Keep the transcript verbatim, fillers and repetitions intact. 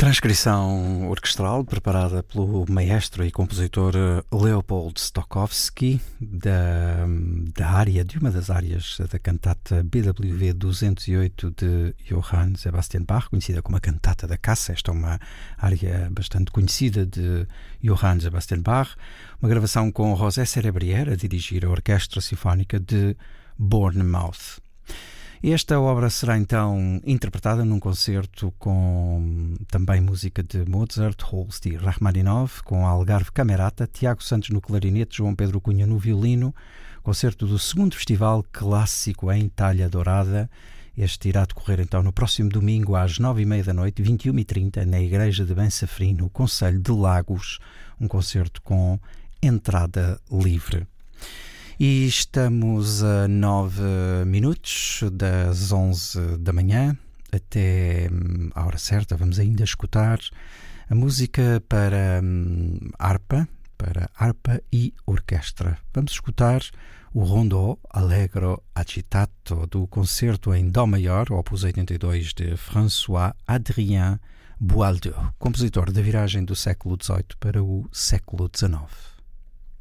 Transcrição orquestral preparada pelo maestro e compositor Leopold Stokowski da, da área, de uma das áreas da cantata B W V duzentos e oito de Johann Sebastian Bach, conhecida como a cantata da caça. Esta é uma área bastante conhecida de Johann Sebastian Bach, uma gravação com José Cerebrier a dirigir a Orquestra Sinfónica de Bournemouth. Esta obra será então interpretada num concerto com também música de Mozart, Holst e Rachmaninoff, com Algarve Camerata, Tiago Santos no clarinete, João Pedro Cunha no violino, concerto do segundo Festival Clássico em Talha Dourada. Este irá decorrer então no próximo domingo às nove e meia da noite, vinte e uma e trinta, na Igreja de Bensafrim, no Concelho de Lagos, um concerto com entrada livre. E estamos a nove minutos das onze da manhã, até a hora certa. Vamos ainda escutar a música para hum, harpa, para harpa e orquestra. Vamos escutar o Rondò Allegro Agitato do concerto em Dó maior, opus oitenta e dois, de François-Adrien Boieldieu, compositor da viragem do século dezoito para o século dezenove.